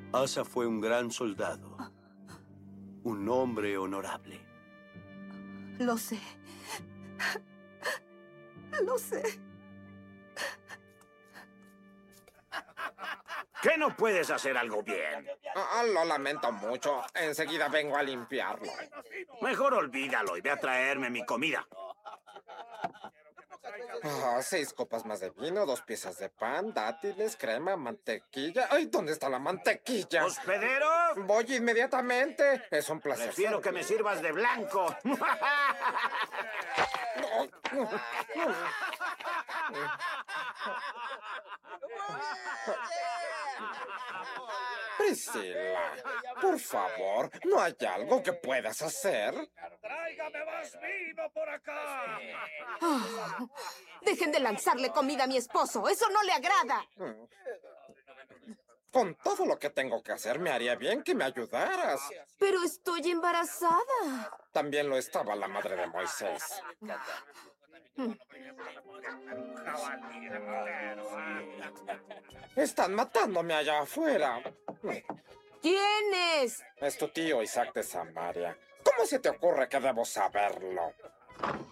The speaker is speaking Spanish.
Asa fue un gran soldado. Un hombre honorable. Lo sé. Lo sé. ¿Qué no puedes hacer algo bien? Lo lamento mucho. Enseguida vengo a limpiarlo. Mejor olvídalo y ve a traerme mi comida. 6 copas más de vino, 2 piezas de pan, dátiles, crema, mantequilla. ¡Ay, ¿dónde está la mantequilla? ¿Hospedero? Voy inmediatamente. Es un placer. Prefiero que me sirvas de blanco. Priscila, por favor, ¿no hay algo que puedas hacer? ¡Tráigame más vino por acá! Dejen de lanzarle comida a mi esposo. Eso no le agrada. Con todo lo que tengo que hacer, me haría bien que me ayudaras. Pero estoy embarazada. También lo estaba la madre de Moisés. Están matándome allá afuera. ¿Quién es? Es tu tío Isaac de Samaria. ¿Cómo se te ocurre que debo saberlo?